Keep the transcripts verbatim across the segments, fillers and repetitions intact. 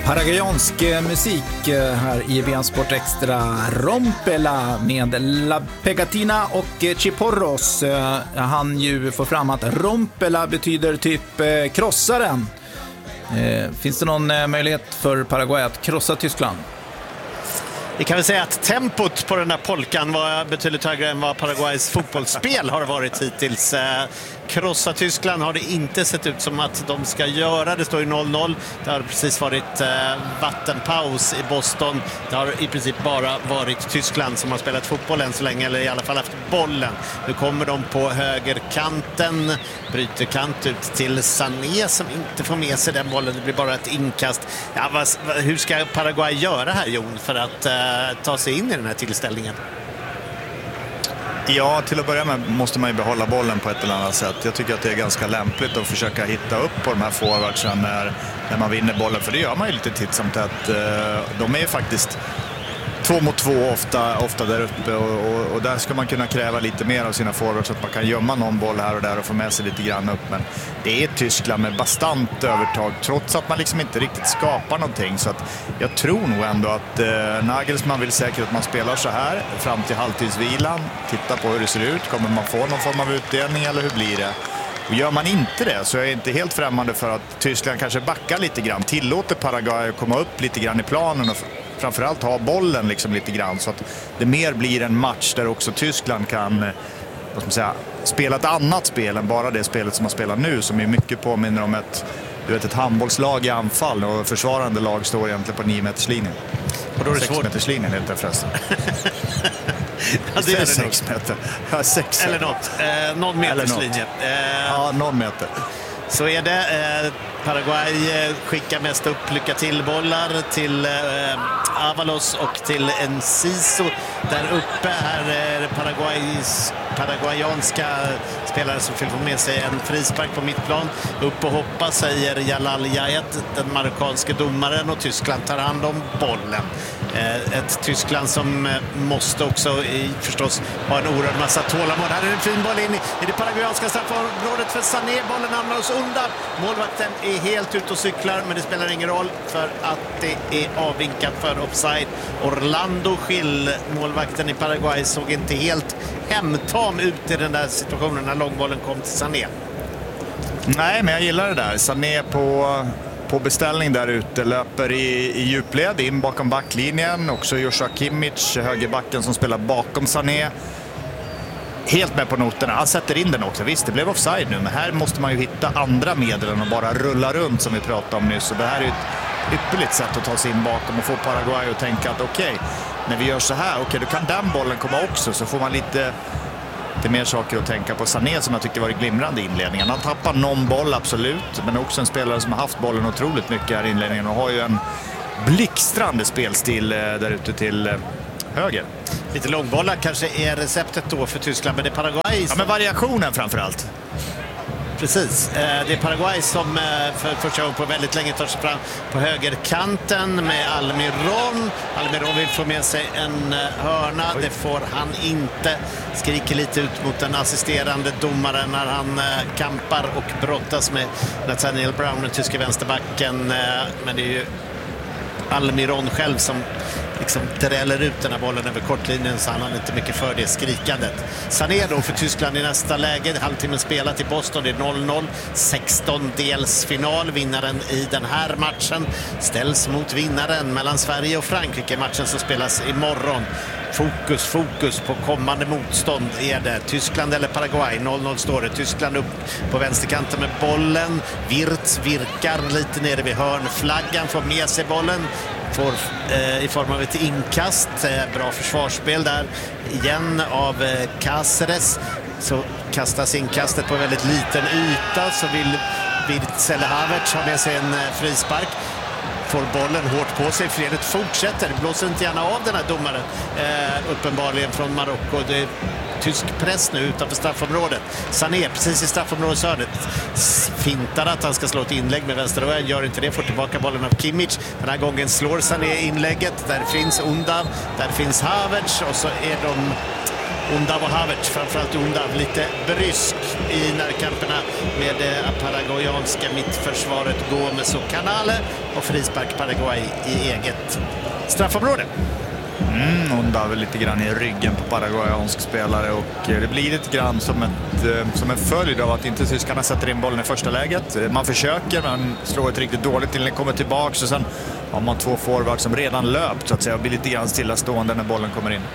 Paraguayansk musik här i V M Sport Extra. Rompela med La Pegatina och Chiporros. Han ju får fram att Rompela betyder typ krossaren. Finns det någon möjlighet för Paraguay att krossa Tyskland? Vi kan väl säga att tempot på den där polkan var betydligt högre än vad Paraguays fotbollsspel har varit hittills. Krossa Tyskland har det inte sett ut som att de ska göra. Det står ju noll noll. Det har precis varit vattenpaus i Boston. Det har i princip bara varit Tyskland som har spelat fotboll än så länge, eller i alla fall haft bollen. Nu kommer de på högerkanten, bryter kant ut till Sané som inte får med sig den bollen. Det blir bara ett inkast. Ja, vad, hur ska Paraguay göra här, Jon, för att uh, ta sig in i den här tillställningen? Ja, till att börja med måste man ju behålla bollen på ett eller annat sätt. Jag tycker att det är ganska lämpligt att försöka hitta upp på de här forwardsen när, när man vinner bollen. För det gör man ju lite titt som tätt. De är ju faktiskt två mot två ofta, ofta där uppe. Och, och, och där ska man kunna kräva lite mer av sina forwards så att man kan gömma någon boll här och där och få med sig lite grann upp. Men det är Tyskland med bastant övertag trots att man liksom inte riktigt skapar någonting. Så att jag tror nog ändå att eh, Nagelsmann vill säkert att man spelar så här fram till halvtidsvilan. Titta på hur det ser ut. Kommer man få någon form av utdelning eller hur blir det? Och gör man inte det så är jag inte helt främmande för att Tyskland kanske backar lite grann. Tillåter Paraguay att komma upp lite grann i planen och framförallt ha bollen liksom lite grann så att det mer blir en match där också Tyskland kan, vad ska man säga, spela ett annat spel än bara det spelet som man spelar nu, som är mycket påminner om ett, du vet, ett handbollslag i anfall och försvarande lag står egentligen på nio meters linjen. Och då är det sex meters linjen helt förresten. Ja, det är det sex meter. Ja, sex. Eller något. Eh, någon meters linje. Eh, ja, någon meter. Så är det. Eh, Paraguay skickar mest upp lycka till bollar till eh, Avalos och till Enciso där uppe. Här är det Paraguays, paraguayanska spelare som får med sig en frispark på mittplan. Upp och hoppa, säger Jalal Yayet, den marockanske domaren, och Tyskland tar hand om bollen. Ett Tyskland som måste också i, förstås ha en oerhörd massa tålamod. Här är en fin boll in i det paraguayanska straffområdet för Sané. Bollen hamnar oss undan. Målvakten är helt ute och cyklar, men det spelar ingen roll för att det är avvinkat för offside. Orlando Gil, målvakten i Paraguay, såg inte helt hemtam ut i den där situationen när långbollen kom till Sané. Nej, men jag gillar det där. Sané på... på beställning där ute, löper i, i djupled in bakom backlinjen. Också Joshua Kimmich, högerbacken som spelar bakom Sané. Helt med på noterna. Han sätter in den också. Visst, det blev offside nu, men här måste man ju hitta andra medel än att bara rulla runt som vi pratade om nyss. Så det här är ett ypperligt sätt att ta sig in bakom och få Paraguay att tänka att okej, okay, när vi gör så här, okej, okay, då kan den bollen komma också, så får man lite... Det är mer saker att tänka på. Sané, som jag tyckte var glimrande i inledningen. Han tappar någon boll, absolut. Men också en spelare som har haft bollen otroligt mycket här i inledningen. Och har ju en blixtrande spelstil där ute till höger. Lite långbollar kanske är receptet då för Tyskland. Men det är Paraguay. Ja, men variationen framförallt. Precis. Det är Paraguay som för första gången på väldigt länge tar sig fram på högerkanten med Almiron. Almiron vill få med sig en hörna. Det får han inte. Skriker lite ut mot den assisterande domaren när han kampar och brottas med Nathaniel Brown, den tyska vänsterbacken. Men det är ju Almiron själv som liksom dräller ut den här bollen över kortlinjen, så han har inte mycket för det skrikandet. Sané då för Tyskland i nästa läge. Halvtimmen spelat i Boston, det är noll noll. sexton-delsfinal. Vinnaren i den här matchen ställs mot vinnaren mellan Sverige och Frankrike. Matchen som spelas imorgon. Fokus, fokus på kommande motstånd är det. Tyskland eller Paraguay. noll noll står det. Tyskland upp på vänsterkanten med bollen. Wirtz virkar lite nere vid hörnflaggan. Får med sig bollen. Får eh, i form av ett inkast. Eh, bra försvarsspel där. Igen av eh, Cáceres. Så kastas inkastet på en väldigt liten yta. Så vill Wirtz eller Havertz ha med sig en eh, frispark. Får bollen hårt på sig. Fredet fortsätter. Blåser inte gärna av den här domaren. Eh, uppenbarligen från Marocko. Det är tysk press nu utanför straffområdet. Sané precis i straffområdeshörnet. Fintar att han ska slå ett inlägg med vänsterrören. Gör inte det. Får tillbaka bollen av Kimmich. Den här gången slår Sané inlägget. Där finns Undav. Där finns Havertz. Och så är de Undav och Havertz, framförallt Undav lite brysk i närkamperna med det paraguayanska mittförsvaret. Gomes och Canale och frispark Paraguay i eget straffområde. Mm, Undav lite grann i ryggen på paraguayansk spelare och det blir lite grann som, ett, som en följd av att inte tyskarna sätter in bollen i första läget. Man försöker, man slår ett riktigt dåligt till den kommer tillbaka och sen har man två forwards som redan löpt så att säga och blir lite grann stillastående när bollen kommer in.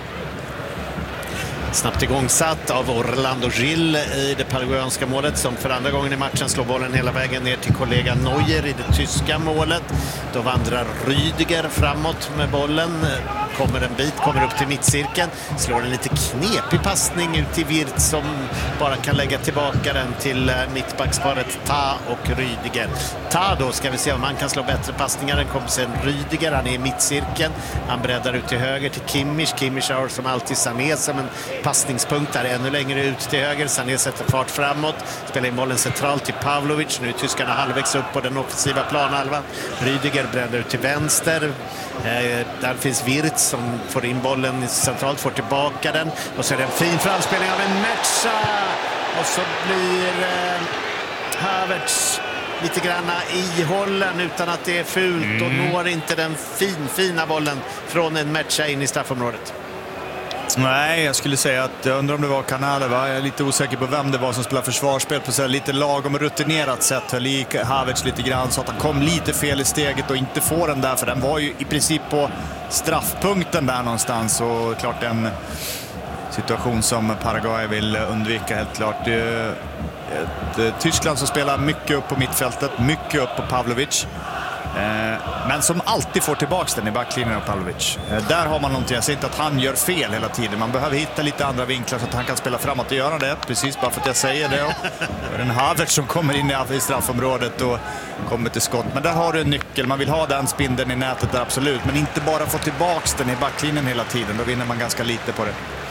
Snabbt igångsatt av Orlando Gil i det paraguayanska målet som för andra gången i matchen slår bollen hela vägen ner till kollega Neuer i det tyska målet. Då vandrar Rüdiger framåt med bollen, kommer en bit, kommer upp till mittcirkeln, slår en lite knepig passning ut till Wirtz som bara kan lägga tillbaka den till mittbacksparet Ta och Rüdiger. Ta då ska vi se om han kan slå bättre passningar än kompisen Rüdiger, han är i mittcirkeln, han breddar ut till höger till Kimmich, Kimmich har som alltid Sané som en passningspunkt där ännu längre ut till höger. Sané sätter fart framåt, spelar in bollen centralt till Pavlovic. Nu är tyskarna halvvägs upp på den offensiva planhalvan. Rüdiger breddar ut till vänster. Eh, där finns Wirtz som får in bollen centralt, får tillbaka den. Och så är det en fin framspelning av en Mecha. Och så blir eh, Havertz lite grann ihållen utan att det är fult och mm. når inte den fin, fina bollen från en Mecha in i straffområdet. Nej, jag skulle säga att jag undrar om det var Canale, va? Jag är lite osäker på vem det var som spelade försvarsspel på så här lite lagom rutinerat sätt. Höll i Havertz lite grann så att han kom lite fel i steget och inte får den där, för den var ju i princip på straffpunkten där någonstans och klart en situation som Paraguay vill undvika helt klart. Det är ett Tyskland som spelar mycket upp på mittfältet, mycket upp på Pavlovic. Men som alltid får tillbaka den i backlinjen av Pavlovic. Där har man någonting, jag säger inte att han gör fel hela tiden. Man behöver hitta lite andra vinklar så att han kan spela framåt och göra det. Precis bara för att jag säger det. Och en Havertz som kommer in i straffområdet och kommer till skott. Men där har du en nyckel, man vill ha den spindeln i nätet där absolut. Men inte bara få tillbaka den i backlinjen hela tiden. Då vinner man ganska lite på det.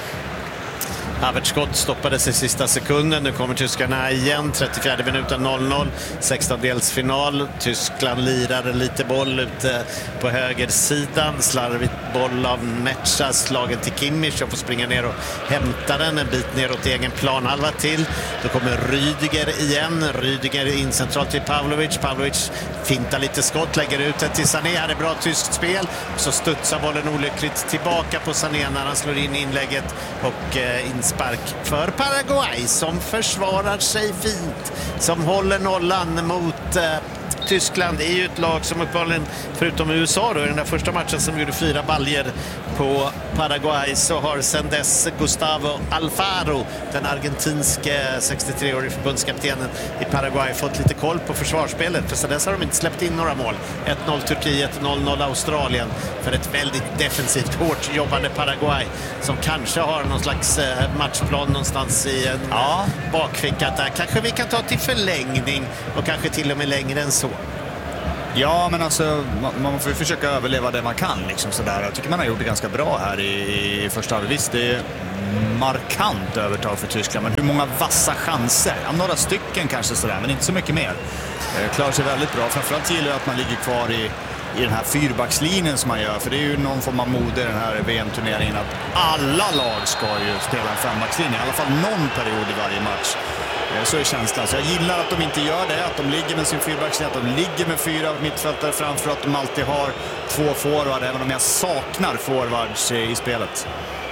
Havertz skott stoppades i sista sekunden. Nu kommer tyskarna igen. trettiofjärde minuten noll noll. sextondelsfinal. Tyskland lirar lite boll ute på högersidan. Slarvigt boll av Mecha. Slagen till Kimmich och får springa ner och hämta den en bit neråt egen planhalva till. Då kommer Rüdiger igen. Rüdiger in centralt till Pavlovic. Pavlovic fintar lite skott. Lägger ut det till Sané. Här är bra tyskt spel. Så studsar bollen olyckligt tillbaka på Sané när han slår in inlägget och eh, inspark för Paraguay som försvarar sig fint, som håller nollan mot eh, Tyskland. Det är ju ett lag som uppenbarligen, förutom U S A då, i den där första matchen som gjorde fyra baljer på Paraguay, så har sedan dess Gustavo Alfaro, den argentinske sextiotre-årige förbundskaptenen i Paraguay, fått lite koll på försvarsspelet. För sedan dess har de inte släppt in några mål. ett noll Turkiet, noll noll Australien, för ett väldigt defensivt, hårt jobbande Paraguay som kanske har någon slags matchplan någonstans i en ja. bakficka. Där kanske vi kan ta till förlängning och kanske till och med längre än så. Ja, men alltså man, man får ju försöka överleva det man kan liksom sådär. Jag tycker man har gjort det ganska bra här i, i första halvlek. Visst, det är markant övertag för Tyskland, men hur många vassa chanser? Ja, några stycken kanske sådär, men inte så mycket mer. Eh, klarar sig väldigt bra. Framförallt gillar jag att man ligger kvar i, i den här fyrbackslinjen som man gör, för det är ju någon form av mode i den här V M-turneringen att alla lag ska ju spela en fembackslinje, i alla fall någon period i varje match. Så är känslan. Så jag gillar att de inte gör det, att de ligger med sin fyrbackslinje, att de ligger med fyra mittfältare framför, att de alltid har två forward, även om jag saknar forwards i spelet.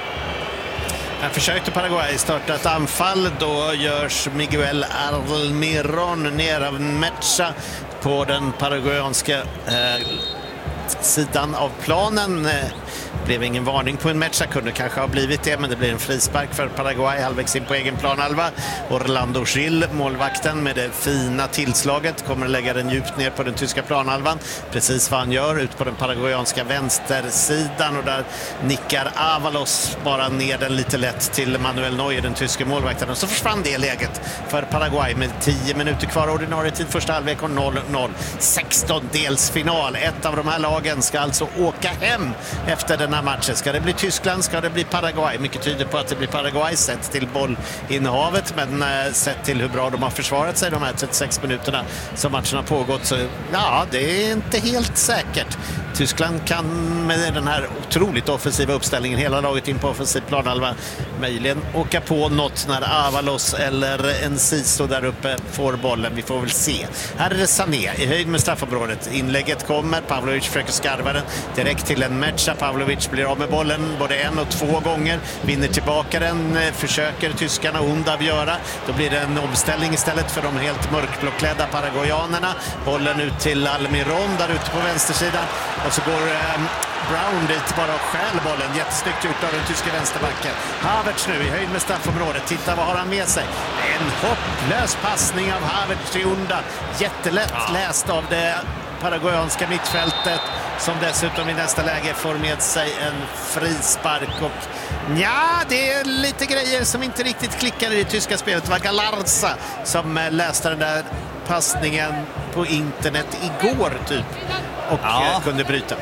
Här försökte Paraguay starta ett anfall, då görs Miguel Almiron ner av Mecha på den paraguayanska eh, sidan av planen. Blev ingen varning på en Mecha, kunde kanske ha blivit det, men det blir en frispark för Paraguay halvvägs in på egen planhalva. Orlando Gil, målvakten med det fina tillslaget, kommer att lägga den djupt ner på den tyska planhalvan. Precis vad han gör, ut på den paraguayanska vänstersidan, och där nickar Avalos bara ner den lite lätt till Manuel Neuer, den tyska målvakten. Och så försvann det läget för Paraguay med tio minuter kvar ordinarie tid första halvlek och noll noll. sextondelsfinal. Ett av de här lagen ska alltså åka hem efter den här matchen. Ska det bli Tyskland? Ska det bli Paraguay? Mycket tyder på att det blir Paraguay sett till bollinnehavet, men eh, sett till hur bra de har försvarat sig de här trettiosex minuterna som matchen har pågått, så ja, det är inte helt säkert. Tyskland kan med den här otroligt offensiva uppställningen, hela laget in på offensiv planhalva, möjligen åka på något när Avalos eller Enciso där uppe får bollen. Vi får väl se. Här är det Sané i höjd med straffområdet. Inlägget kommer, Pavlovic försöker skarva den direkt till en Mecha. Pavlovic blir av med bollen både en och två gånger, vinner tillbaka den, försöker tyskarna Undav göra. Då blir det en omställning istället för de helt mörkblåklädda paraguayanerna. Bollen ut till Almiron där ute på vänstersidan, och så går um, Brown dit bara och stjäl bollen. Jättesnyggt gjort av den tyska vänsterbacken. Havertz nu i höjd med straffområdet. Titta vad har han med sig. En hopplös passning av Havertz till Unda. Jättelätt ja. läst av det paraguayanska mittfältet, som dessutom i nästa läge får med sig en frispark. Och ja, det är lite grejer som inte riktigt klickar i det tyska spelet. Det var Galarza som läste den där passningen på internet igår typ och ja. kunde bryta.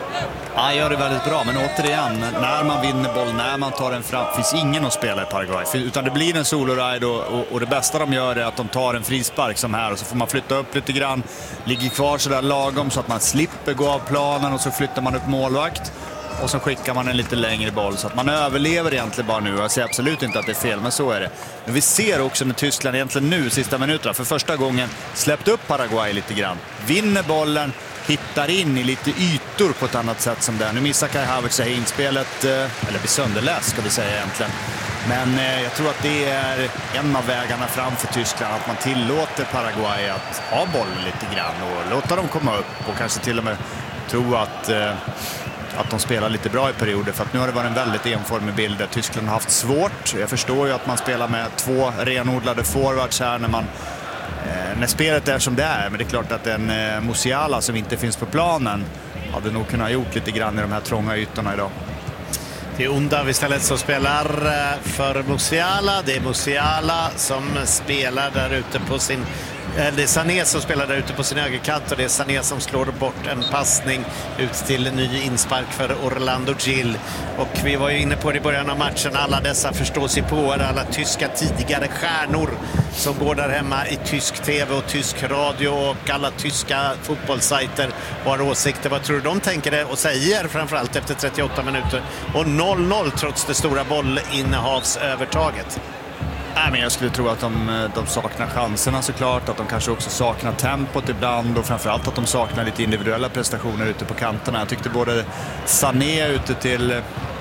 Ja, han gör det väldigt bra, men återigen, när man vinner boll, när man tar den fram, finns ingen att spela i Paraguay. Utan det blir en soloride och, och, och det bästa de gör är att de tar en frispark som här, och så får man flytta upp lite grann, ligger kvar så där lagom så att man slipper gå av planen, och så flyttar man upp målvakt och så skickar man en lite längre boll så att man överlever egentligen bara nu. Jag säger absolut inte att det är fel, men så är det. Men vi ser också när Tyskland egentligen nu, sista minuterna, för första gången släppt upp Paraguay lite grann. Vinner bollen, hittar in i lite ytor på ett annat sätt som det. Nu missar Kai Havertz sig inspelet, eller blir sönderläst ska vi säga egentligen. Men eh, jag tror att det är en av vägarna fram för Tyskland, att man tillåter Paraguay att ha bollen lite grann och låta dem komma upp, och kanske till och med tro att, eh, att de spelar lite bra i perioder, för att nu har det varit en väldigt enformig bild där Tyskland har haft svårt. Jag förstår ju att man spelar med två renodlade forwards här när man Eh, när spelet är som det är, men det är klart att en eh, Musiala som inte finns på planen hade nog kunnat ha gjort lite grann i de här trånga ytorna idag. Det är Undav istället som spelar för Musiala. Det är Musiala som spelar där ute på sin... Det är Sané som spelar där ute på sin högerkant, och det är Sané som slår bort en passning ut till en ny inspark för Orlando Gil. Och vi var ju inne på det i början av matchen, alla dessa förstår sig på, alla tyska tidigare stjärnor som går där hemma i tysk tv och tysk radio och alla tyska fotbollssajter och har åsikter. Vad tror du de tänker det och säger, framförallt efter trettioåtta minuter och noll noll trots det stora bollinnehavsövertaget? Nej, men jag skulle tro att de, de saknar chanserna såklart, att de kanske också saknar tempot ibland, och framförallt att de saknar lite individuella prestationer ute på kanterna. Jag tyckte både Sané ute till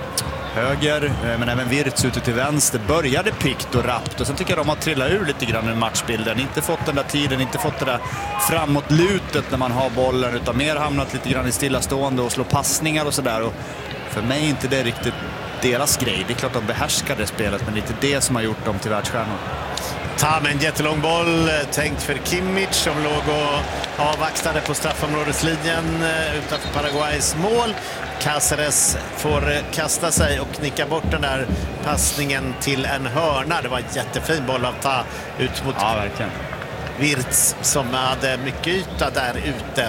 höger, men även Wirtz ute till vänster började pikt och rappt, och sen tycker jag de har trillat ur lite grann i matchbilden. Inte fått den där tiden, inte fått det där framåtlutet när man har bollen, utan mer hamnat lite grann i stillastående och slå passningar och sådär. Och för mig är inte det riktigt deras grej. Det är klart att de behärskar det spelet, men det är inte det som har gjort dem till världsstjärnor. Ta med en jättelång boll tänkt för Kimmich som låg och avvaktade på straffområdeslinjen utanför Paraguays mål. Cáceres får kasta sig och nicka bort den där passningen till en hörna. Det var en jättefin boll av Ta ut mot ja, verkligen. Wirtz som hade mycket yta där ute.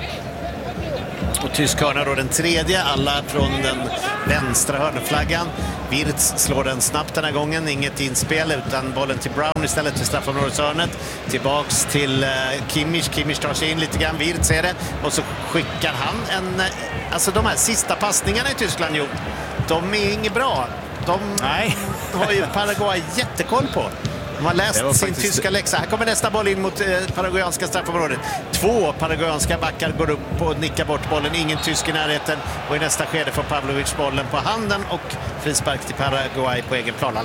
Och tysk hörna då den tredje, alla från den vänstra hörnflaggan. Wirtz slår den snabbt den här gången, inget inspel utan bollen till Brown istället till straffområdeshörnet. Tillbaks till uh, Kimmich, Kimmich tar sig in lite grann, Wirtz är det. Och så skickar han en, alltså de här sista passningarna i Tyskland, jo, de är inget bra. De Nej. har ju Paraguay jättekoll på. De har läst sin faktiskt... tyska läxa. Här kommer nästa boll in mot eh, paraguayanska straffområdet. Två paraguayanska backar går upp och nickar bort bollen. Ingen tysk i närheten. Och i nästa skede får Pavlovic bollen på handen och frispark till Paraguay på egen planhalva.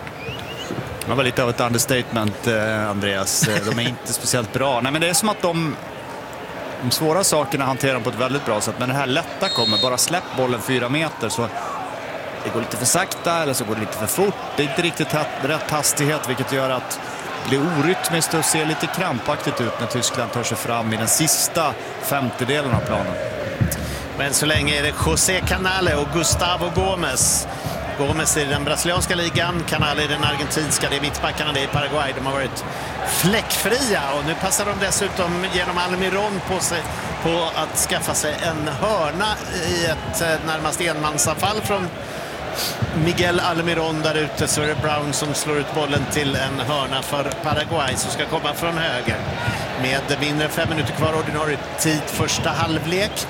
Det var lite av ett understatement, eh, Andreas. De är inte speciellt bra. Nej, men det är som att de, de svåra sakerna hanterar på ett väldigt bra sätt. Men det här lätta kommer. Bara släpp bollen fyra meter så... Det går lite för sakta eller så går det lite för fort. Det är inte riktigt rätt hastighet, vilket gör att det blir orytmiskt och ser lite krampaktigt ut när Tyskland tar sig fram i den sista femtedelen av planen. Men så länge är det José Canale och Gustavo Gomes. Gomes i den brasilianska ligan, Canale i den argentinska. Det är mittbackarna, det är Paraguay. De har varit fläckfria och nu passar de dessutom genom Almiron på sig på att skaffa sig en hörna i ett närmast enmansanfall från Miguel Almirón där ute. Så är det Brown som slår ut bollen till en hörna för Paraguay som ska komma från höger. Med mindre än fem minuter kvar ordinarie tid första halvlek.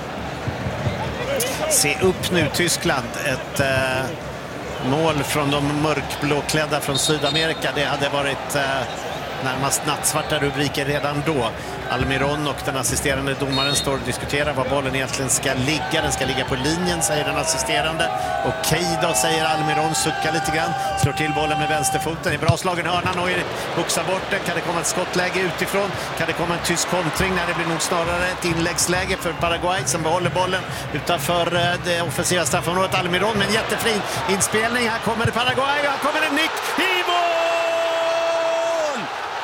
Se upp nu Tyskland. Ett eh, mål från de mörkblåklädda från Sydamerika. Det hade varit eh, närmast nattsvarta rubriker redan då. Almirón och den assisterande domaren står och diskuterar var bollen egentligen ska ligga. Den ska ligga på linjen, säger den assisterande. Okej då, säger Almirón, suckar lite grann. Slår till bollen med vänsterfoten. I bra slagen hörnan och boxar bort den. Kan det komma ett skottläge utifrån? Kan det komma en tysk kontring? När det blir nog snarare ett inläggsläge för Paraguay som behåller bollen utanför det offensiva straffområdet. Almirón med en jättefin inspelning. Här kommer det Paraguay och här kommer en nick i mål!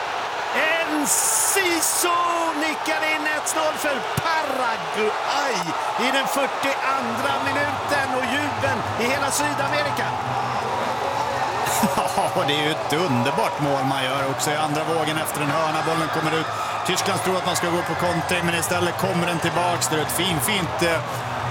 Enciso nickar in ett noll för Paraguay i den fyrtioandra minuten och jubeln i hela Sydamerika. Ja, det är ju ett underbart mål man gör också i andra vågen efter en hörna. Bollen kommer ut. Tyskland tror att man ska gå på kontring, men istället kommer den tillbaks. Det är ett fin, fint eh,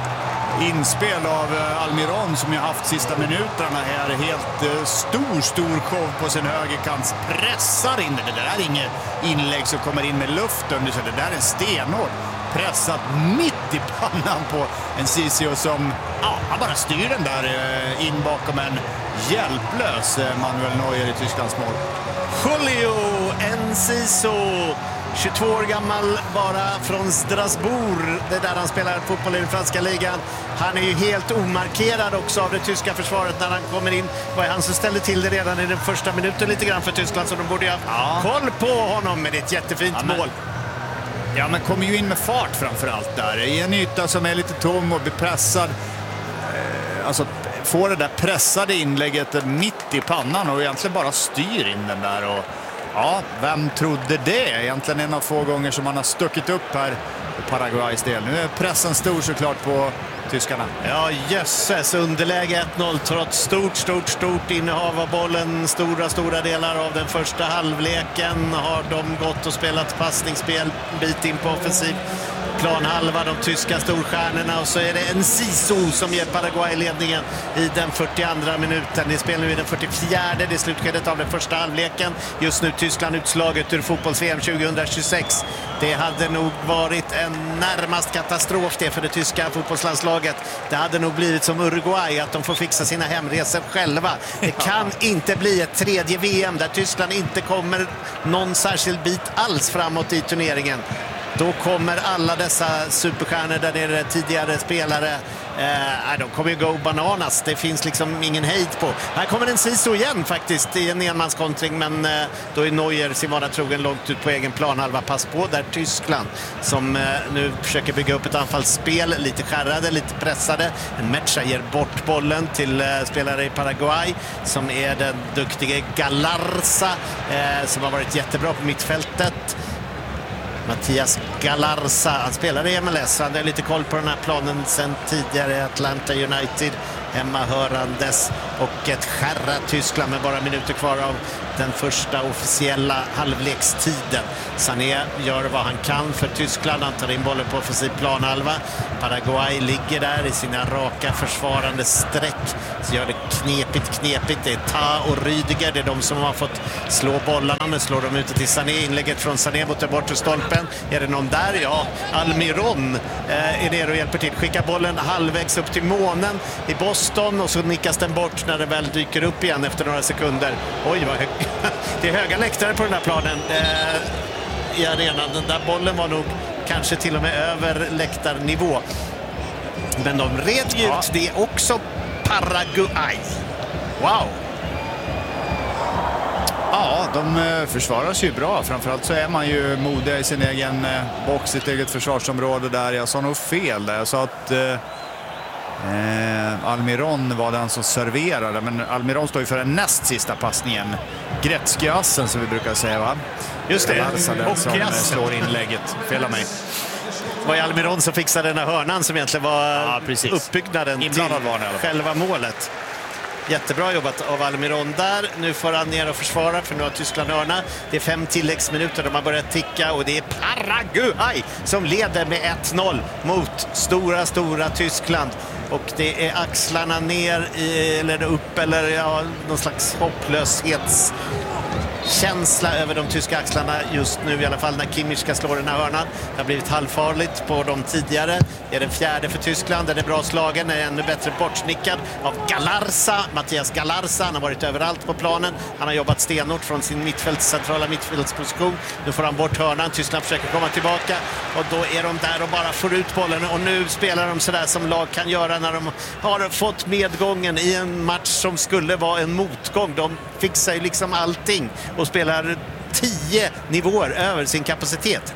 inspel av eh, Almirón som ju haft sista minuterna här. Helt eh, stor, stor show på sin högerkant. Pressar in det. Det där är inget inlägg som kommer in med luften. Så det där är stenhårt. Pressat mitt i pannan på Enciso som ja, han bara styr den där eh, in bakom en hjälplös eh, Manuel Neuer i Tysklands mål. Julio Enciso, tjugotvå år gammal, bara från Strasbourg. Det är där han spelar fotboll i den franska ligan. Han är ju helt omarkerad också av det tyska försvaret när han kommer in. Var han som ställde till det redan i den första minuten lite grann för Tyskland, så de borde ju ha ja. koll på honom med ett jättefint ja, men... mål. Ja, men kommer ju in med fart framförallt där. I en yta som är lite tom och blir pressad. Eh, alltså får det där pressade inlägget mitt i pannan och egentligen bara styr in den där. Och ja, vem trodde det? Egentligen en av få gånger som man har stuckit upp här i Paraguays del. Nu är pressen stor såklart på tyskarna. Ja, jösses, underläge ett noll trots stort, stort, stort innehav av bollen. Stora, stora delar av den första halvleken har de gått och spelat passningsspel bit in på offensiv planhalva, de tyska storstjärnorna, och så är det Enciso som ger Paraguay ledningen i den fyrtioandra minuten. Det spelar nu i den fyrtiofjärde, det är slutskedet av den första halvleken. Just nu Tyskland utslaget ur fotbolls-V M tjugohundratjugosex. Det hade nog varit en närmast katastrof det för det tyska fotbollslandslaget. Det hade nog blivit som Uruguay, att de får fixa sina hemresor själva. Det kan inte bli ett tredje V M där Tyskland inte kommer någon särskild bit alls framåt i turneringen. Då kommer alla dessa superstjärnor där nere, tidigare spelare, eh, de kommer ju gå bananas. Det finns liksom ingen hejd på. Här kommer en Enciso igen faktiskt i en enmanskontring, men eh, då är Neuer sin vana trogen långt ut på egen plan. Halva pass på där Tyskland som eh, nu försöker bygga upp ett anfallsspel, lite skärrade, lite pressade. En Mecha ger bort bollen till eh, spelare i Paraguay som är den duktiga Galarza eh, som har varit jättebra på mittfältet. Mattias Galarza, han spelar i M L S, han har lite koll på den här planen sen tidigare. Atlanta United hemmahörandes, och ett skärrat Tyskland med bara minuter kvar av den första officiella halvlekstiden. Sané gör vad han kan för Tyskland, han tar in bollen på offensiv planhalva. Paraguay ligger där i sina raka försvarande streck, så gör det knepigt, knepigt. Det är Ta och Rydiger, det är de som har fått slå bollarna. Nu slår de ut till Sané, inlägget från Sané mot den bortre stolpen. Är det någon där? Ja, Almirón eh, är nere och hjälper till. Skickar bollen halvvägs upp till månen i Boston, och så nickas den bort när det väl dyker upp igen efter några sekunder. Oj, vad hög... det är höga läktare på den här planen eh, i arenan. Den där bollen var nog kanske till och med över läktarnivå. Men de red ju ut, det är också Paraguay. Wow! Ja, de försvarar sig ju bra. Framförallt så är man ju modig i sin egen box, sitt eget försvarsområde där. Jag sa nog fel där. Jag sa att eh, Almirón var den som serverade. Men Almirón står ju för den näst sista passningen. Gretzky-assen som vi brukar säga, va? Just det, den som slår inlägget. Fel av mig. Det var Almirón som fixade den här hörnan som egentligen var ja, uppbyggnaden till var själva målet. Jättebra jobbat av Almiron där. Nu får han ner och försvara för nu har Tyskland hörna. Det är fem tilläggsminuter, de har börjat ticka och det är Paraguay som leder med ett noll mot stora, stora Tyskland. Och det är axlarna ner i, eller upp eller ja, någon slags hopplöshets känsla över de tyska axlarna just nu i alla fall när Kimmich ska slå den här hörnan. Det har blivit halvfarligt på de tidigare. Det är den fjärde för Tyskland. Den är bra slagen, den är ännu bättre bortsnickad av Galarza. Mattias Galarza, han har varit överallt på planen. Han har jobbat stenhårt från sin mittfälts, centrala mittfältsposition. Nu får han bort hörnan. Tyskland försöker komma tillbaka och då är de där och bara får ut bollen. Och nu spelar de sådär som lag kan göra när de har fått medgången i en match som skulle vara en motgång. De fixar ju liksom allting och spelar tio nivåer över sin kapacitet.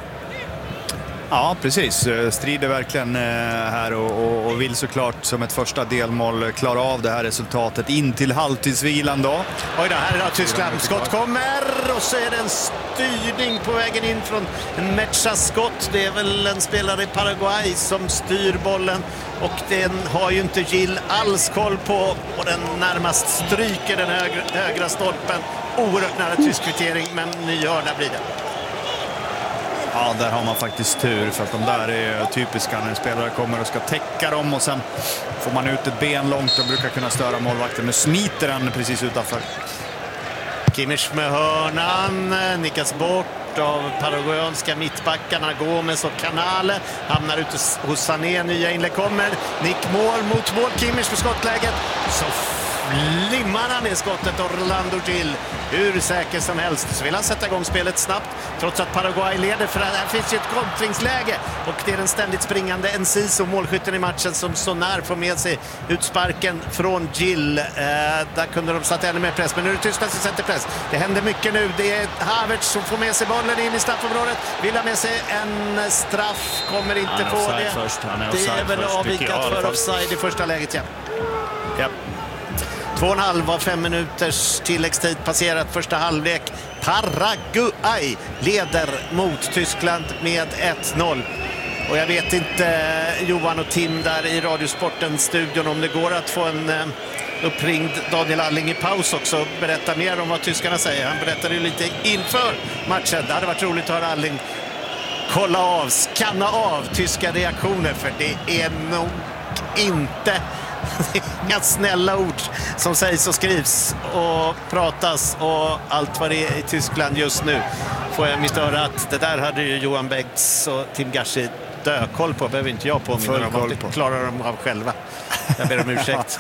Ja, precis. Strider verkligen här och, och, och vill såklart som ett första delmål klara av det här resultatet in till halvtidsvilan då. Oj då, här är Tyskland. Skott kommer och så är det en styrning på vägen in från Mechas skott. Det är väl en spelare i Paraguay som styr bollen och den har ju inte Gill alls koll på och den närmast stryker den högra, högra stolpen. Oerhört nära tysk kvittering, men ny hörna blir det. Ja, där har man faktiskt tur för att de där är typiska när en spelare kommer och ska täcka dem och sen får man ut ett ben långt och brukar kunna störa målvakten. Nu smiter han precis utanför. Kimmich med hörnan, nickas bort av paraguayanska mittbackarna Gomes och Canale. Hamnar ute hos Sané, nya inlägg kommer. Nick mål mot mål, Kimmich för skottläget. Så limmar han i skottet Orlando Gill. Hur säker som helst så vill han sätta igång spelet snabbt trots att Paraguay leder för här finns ju ett kontringsläge och det är den ständigt springande Enciso, målskytten i matchen som så när får med sig utsparken från Gill. Eh, där kunde de satt ännu mer press men nu är det Tyskland som sätter press. Det händer mycket nu. Det är Havertz som får med sig bollen in i straffområdet. Vill ha med sig en straff, kommer inte få det. Först. Han är det är väl först, avvikat för offside i första läget, ja. Ja. Två och en halv av fem minuters tilläggstid passerat första halvlek. Paraguay leder mot Tyskland med ett noll. Och jag vet inte, Johan och Tim där i Radiosporten-studion, om det går att få en eh, uppringd Daniel Alling i paus också. Berätta mer om vad tyskarna säger. Han berättade ju lite inför matchen. Det hade varit roligt att höra Alling kolla av, skanna av tyska reaktioner, för det är nog inte inga snälla ord som sägs och skrivs och pratas och allt vad det är i Tyskland just nu. Får jag misstöra att det där hade ju Johan Bengts och Tim Gashi dökoll på, behöver inte jag påminna dem om, det klarar de av själva. Jag ber om ursäkt.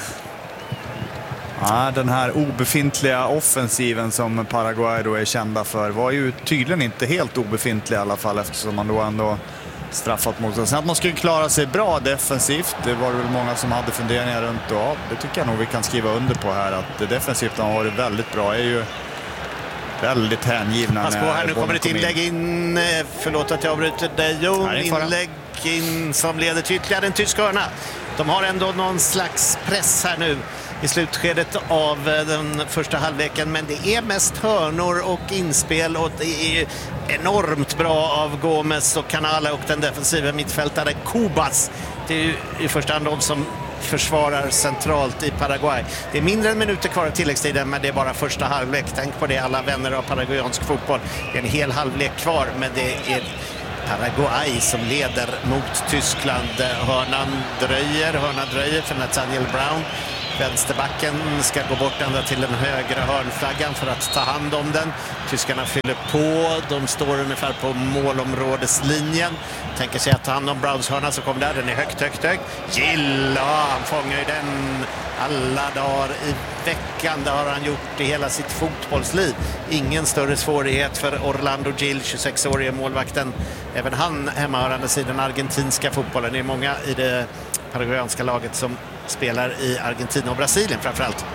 Ja, den här obefintliga offensiven som Paraguay då är kända för var ju tydligen inte helt obefintlig i alla fall, eftersom man då ändå straffat mot sig. Sen att man skulle klara sig bra defensivt, det var väl många som hade funderingar runt då. Det tycker jag nog vi kan skriva under på här, att defensivt har varit väldigt bra. Är ju väldigt hängivna. Pass på här, nu kommer ett inlägg in. Förlåt att jag avbryter dig, Jon. Inlägg in som leder till ytterligare en tysk hörna. De har ändå någon slags press här nu i slutskedet av den första halvleken, men det är mest hörnor och inspel och det är enormt bra av Gomes och Canale och den defensiva mittfältare Kubas. Det är ju i första hand de som försvarar centralt i Paraguay. Det är mindre än minuter kvar av tilläggstiden, men det är bara första halvlek. Tänk på det, alla vänner av paraguayansk fotboll. Det är en hel halvlek kvar, men det är Paraguay som leder mot Tyskland. Hörnan dröjer, hörnan dröjer för Nathaniel Brown. Vänsterbacken ska gå bort ända till den högra hörnflaggan för att ta hand om den. Tyskarna fyller på, de står ungefär på målområdeslinjen. Tänker sig att ta hand om Browns hörna, så kommer där, den är högt, högt, högt. Gill, ja, han fångar ju den alla dagar i veckan. Det har han gjort i hela sitt fotbollsliv. Ingen större svårighet för Orlando Gill, tjugosex-årige målvakten. Även han hemmahörande i den argentinska fotbollen. Det är många i det paraguayanska laget som spelar i Argentina och Brasilien framförallt.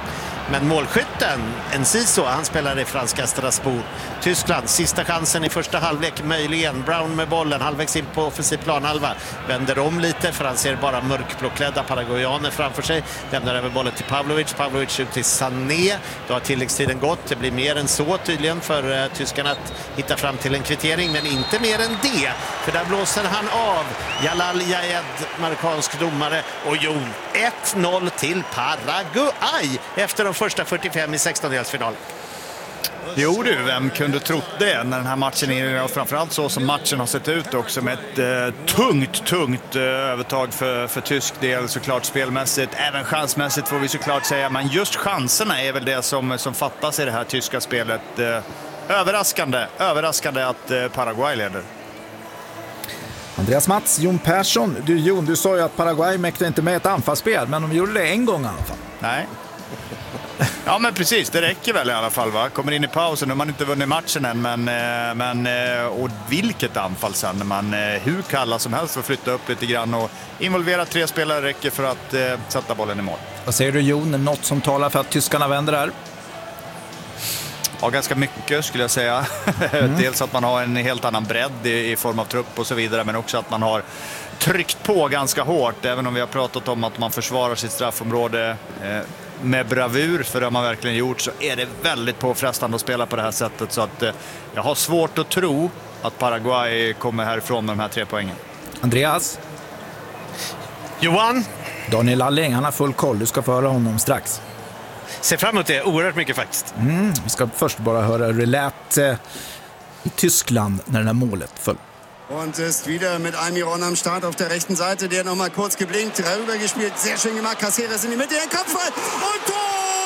Men målskytten, Enciso, han spelar i franska Strasbourg. Tyskland, sista chansen i första halvlek, möjligen. Brown med bollen, halvvägs in på offensiv planhalva. Vänder om lite för han ser bara mörkblåklädda paraguayaner framför sig. Lämnar över bollen till Pavlovic. Pavlovic ut till Sané. Då har tilläggstiden gått. Det blir mer än så tydligen för uh, tyskarna att hitta fram till en kvittering. Men inte mer än det. För där blåser han av Jalal Jaed, marockansk domare. Och Jon, ett noll till Paraguay efter de första fyrtiofem i sextondelsfinal. Jo du, vem kunde trott det när den här matchen är, och framförallt så som matchen har sett ut också, med ett eh, tungt, tungt eh, övertag för, för tysk del såklart spelmässigt, även chansmässigt får vi såklart säga, men just chanserna är väl det som, som fattas i det här tyska spelet. Eh, överraskande, överraskande att eh, Paraguay leder. Andreas Mats, Jon Persson, du Jon, du sa ju att Paraguay mäktade inte med ett anfallsspel, men de gjorde det en gång i alla fall. Nej. Ja men precis, det räcker väl i alla fall va. Kommer in i pausen, nu har man inte vunnit matchen än, men, men och vilket anfall sen när man hur kalla som helst får flytta upp lite grann och involvera tre spelare räcker för att eh, sätta bollen i mål. Vad säger du Jon, något som talar för att tyskarna vänder här? Ja, ganska mycket skulle jag säga. Mm. Dels att man har en helt annan bredd i, i form av trupp och så vidare, men också att man har tryckt på ganska hårt, även om vi har pratat om att man försvarar sitt straffområde eh, med bravur, för det har man verkligen gjort, så är det väldigt påfrestande att spela på det här sättet, så att eh, jag har svårt att tro att Paraguay kommer härifrån med de här tre poängen. Andreas? Johan? Daniel Alling, han har full koll, du ska få höra honom strax. Ser fram emot det oerhört mycket faktiskt. Mm, vi ska först bara höra hur det lät eh, i Tyskland när det här målet föll. Und ist wieder mit Almiron am Start auf der rechten Seite, der nochmal kurz geblinkt, rübergespielt, sehr schön gemacht, Caceres in die Mitte, den Kopfball und Tor!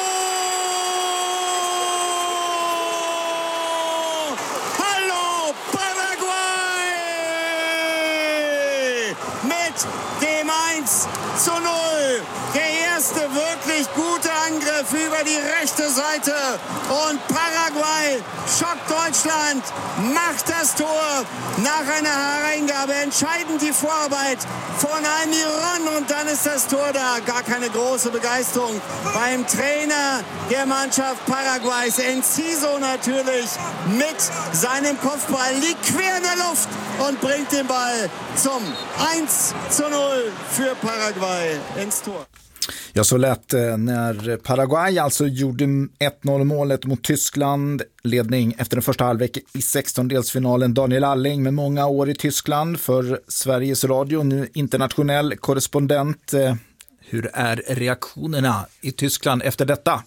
Hallo Paraguay! Mit dem eins zu null, der erste wirklich gute Angriff über die rechte Seite und Paraguay schockt Deutschland, macht das Tor nach einer Hereingabe, entscheidend die Vorarbeit von Almiron und dann ist das Tor da. Gar keine große Begeisterung beim Trainer der Mannschaft Paraguays, Enciso natürlich, mit seinem Kopfball, liegt quer in der Luft und bringt den Ball zum eins zu null für Paraguay ins Tor. Ja, så lät när Paraguay alltså gjorde ett noll målet mot Tyskland, ledning efter den första halvlek i sextondelsfinalen. Daniel Alling med många år i Tyskland för Sveriges Radio, nu internationell korrespondent. Hur är reaktionerna i Tyskland efter detta?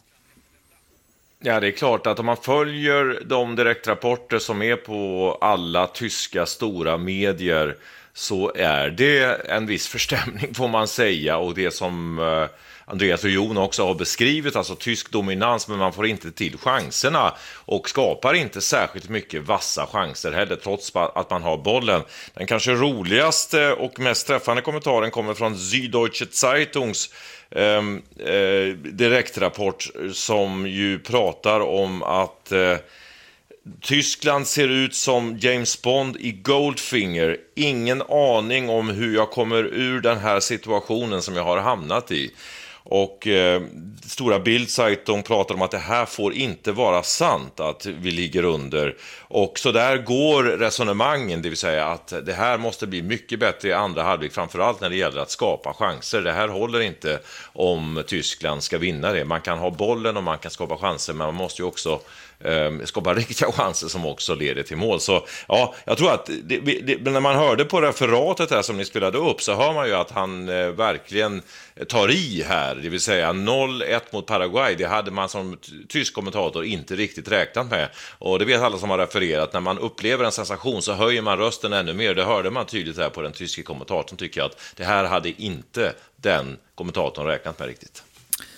Ja, det är klart att om man följer de direktrapporter som är på alla tyska stora medier, så är det en viss förstämning får man säga, och det som eh, Andreas och Jon också har beskrivit, alltså tysk dominans, men man får inte till chanserna och skapar inte särskilt mycket vassa chanser heller, trots att man har bollen. Den kanske roligaste och mest träffande kommentaren kommer från Süddeutsche Zeitungs eh, eh, direktrapport, som ju pratar om att eh, Tyskland ser ut som James Bond i Goldfinger. Ingen aning om hur jag kommer ur den här situationen som jag har hamnat i. Och eh, stora Bild-Zeitung pratar om att det här får inte vara sant att vi ligger under. Och så där går resonemangen, det vill säga att det här måste bli mycket bättre i andra halvlek, framförallt när det gäller att skapa chanser. Det här håller inte om Tyskland ska vinna det. Man kan ha bollen och man kan skapa chanser, men man måste ju också eh, skapa riktiga chanser som också leder till mål. Så ja, jag tror att det, det, när man hörde på referatet här som ni spelade upp, så hör man ju att han eh, verkligen tar i här, det vill säga noll ett mot Paraguay. Det hade man som tysk kommentator inte riktigt räknat med, och det vet alla som har refererat, när man upplever en sensation så höjer man rösten ännu mer. Det hörde man tydligt här på den tyska kommentatorn, tycker jag, att det här hade inte den kommentatorn räknat med riktigt.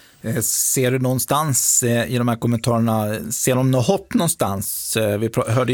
Ser du någonstans i de här kommentarerna, ser de något hopp någonstans? Vi hörde